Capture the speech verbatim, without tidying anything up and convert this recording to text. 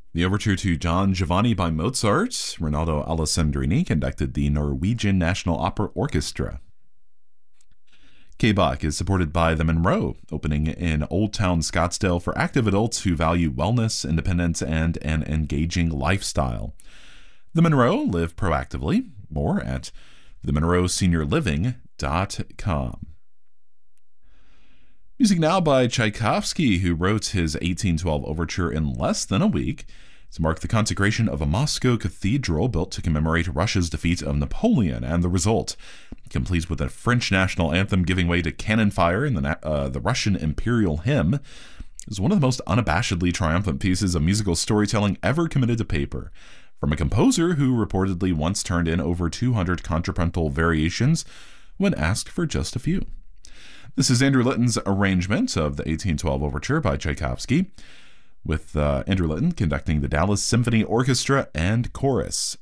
The overture to Don Giovanni by Mozart, Ronaldo Alessandrini conducted the Norwegian National Opera Orchestra. K-Bach is supported by the Monroe, opening in Old Town Scottsdale for active adults who value wellness, independence, and an engaging lifestyle. The Monroe live proactively. More at the monroe senior living dot com. Music now by Tchaikovsky, who wrote his eighteen twelve overture in less than a week to mark the consecration of a Moscow cathedral built to commemorate Russia's defeat of Napoleon and the result, complete with a French national anthem giving way to cannon fire and the, uh, the Russian imperial hymn, is one of the most unabashedly triumphant pieces of musical storytelling ever committed to paper, from a composer who reportedly once turned in over two hundred contrapuntal variations when asked for just a few. This is Andrew Litton's arrangement of the eighteen twelve Overture by Tchaikovsky, with uh, Andrew Litton conducting the Dallas Symphony Orchestra and Chorus.